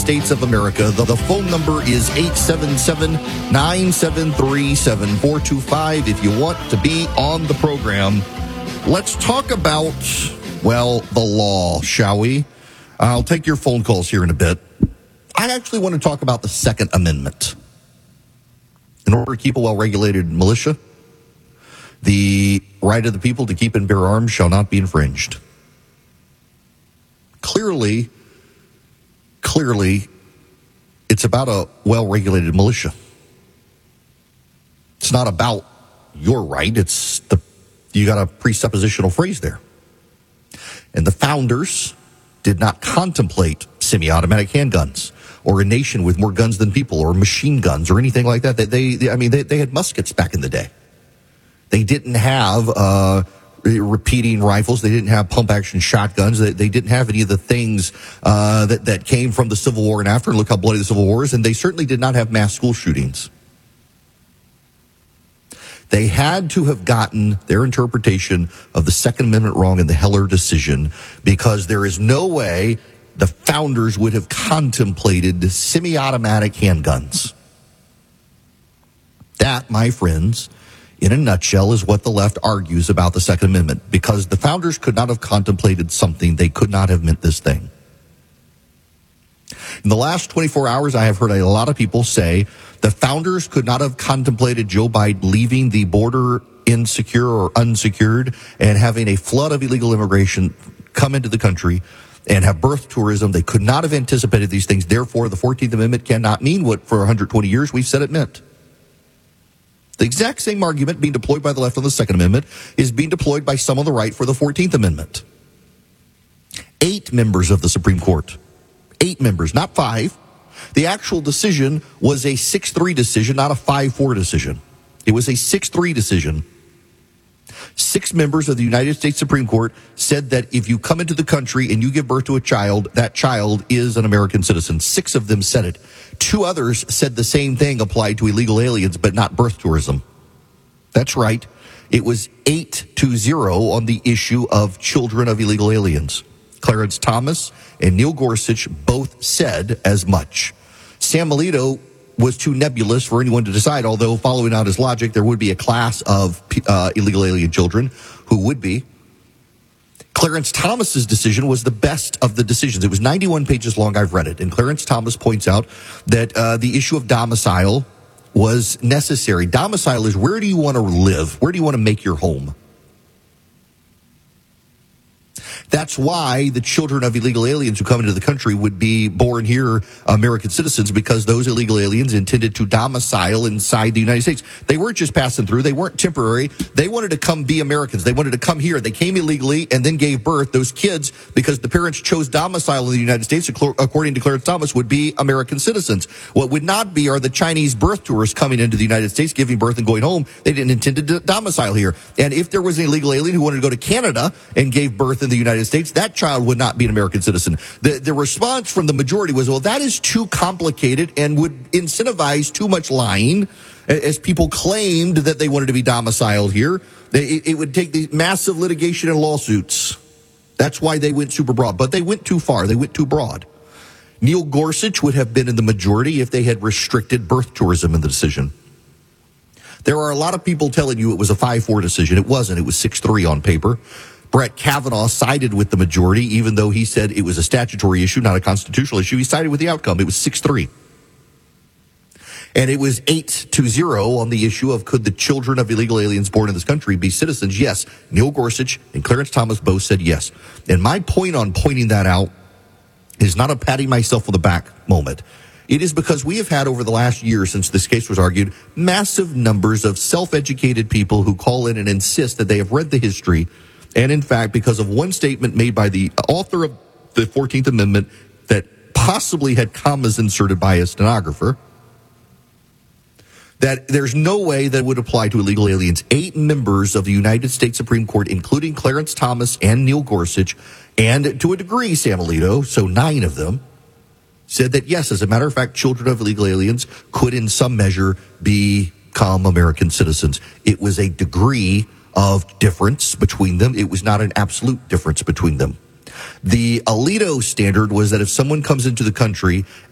States of America. The phone number is 877-973-7425 if you want to be on the program. Let's talk about, well, the law, shall we? I'll take your phone calls here in a bit. I actually want to talk about the Second Amendment. In order to keep a well-regulated militia, the right of the people to keep and bear arms shall not be infringed. Clearly, it's about a well-regulated militia. It's not about your right. You got a presuppositional phrase there. And the founders did not contemplate semi-automatic handguns or a nation with more guns than people or machine guns or anything like that. They had muskets back in the day. They didn't have repeating rifles. They didn't have pump-action shotguns. They didn't have any of the things that came from the Civil War and after. Look how bloody the Civil War is. And they certainly did not have mass school shootings. They had to have gotten their interpretation of the Second Amendment wrong in the Heller decision, because there is no way the founders would have contemplated semi-automatic handguns. That, my friends, in a nutshell, is what the left argues about the Second Amendment, because the founders could not have contemplated something. They could not have meant this thing. In the last 24 hours, I have heard a lot of people say the founders could not have contemplated Joe Biden leaving the border insecure or unsecured and having a flood of illegal immigration come into the country and have birth tourism. They could not have anticipated these things. Therefore, the 14th Amendment cannot mean what for 120 years we've said it meant. The exact same argument being deployed by the left on the Second Amendment is being deployed by some on the right for the 14th Amendment. 8 members of the Supreme Court. 8 members, not 5. The actual decision was a 6-3 decision, not a 5-4 decision. It was a 6-3 decision. 6 members of the United States Supreme Court said that if you come into the country and you give birth to a child, that child is an American citizen. 6 of them said it. 2 others said the same thing applied to illegal aliens, but not birth tourism. That's right. It was 8-0 on the issue of children of illegal aliens. Clarence Thomas and Neil Gorsuch both said as much. Sam Alito was too nebulous for anyone to decide, although following out his logic, there would be a class of illegal alien children who would be. Clarence Thomas's decision was the best of the decisions. It was 91 pages long. I've read it. And Clarence Thomas points out that the issue of domicile was necessary. Domicile is, where do you want to live? Where do you want to make your home? That's why the children of illegal aliens who come into the country would be born here American citizens, because those illegal aliens intended to domicile inside the United States. They weren't just passing through. They weren't temporary. They wanted to come be Americans. They wanted to come here. They came illegally and then gave birth. Those kids, because the parents chose domicile in the United States, according to Clarence Thomas, would be American citizens. What would not be are the Chinese birth tourists coming into the United States, giving birth and going home. They didn't intend to domicile here. And if there was an illegal alien who wanted to go to Canada and gave birth in the United States, that child would not be an American citizen. The response from the majority was, well, that is too complicated and would incentivize too much lying, as people claimed that they wanted to be domiciled here. It would take the massive litigation and lawsuits. That's why they went super broad. But they went too far. They went too broad. Neil Gorsuch would have been in the majority if they had restricted birth tourism in the decision. There are a lot of people telling you it was a 5-4 decision. It wasn't. It was 6-3 on paper. Brett Kavanaugh sided with the majority, even though he said it was a statutory issue, not a constitutional issue. He sided with the outcome. It was 6-3. And it was 8-0 on the issue of, could the children of illegal aliens born in this country be citizens? Yes. Neil Gorsuch and Clarence Thomas both said yes. And my point on pointing that out is not a patting myself on the back moment. It is because we have had, over the last year since this case was argued, massive numbers of self-educated people who call in and insist that they have read the history. And in fact, because of one statement made by the author of the 14th Amendment that possibly had commas inserted by a stenographer, that there's no way that would apply to illegal aliens. 8 members of the United States Supreme Court, including Clarence Thomas and Neil Gorsuch, and to a degree Sam Alito, so 9 of them, said that yes, as a matter of fact, children of illegal aliens could in some measure become American citizens. It was a degree of difference between them. It was not an absolute difference between them. The Alito standard was that if someone comes into the country